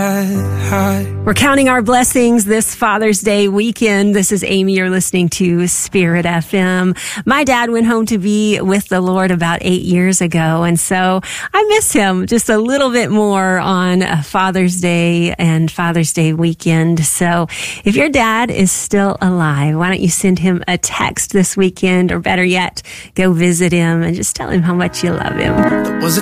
We're counting our blessings this Father's Day weekend. This is Amy. You're listening to Spirit FM. My dad went home to be with the Lord about 8 years ago, and so I miss him just a little bit more on Father's Day and Father's Day weekend. So if your dad is still alive, why don't you send him a text this weekend, or better yet, go visit him and just tell him how much you love him. There was a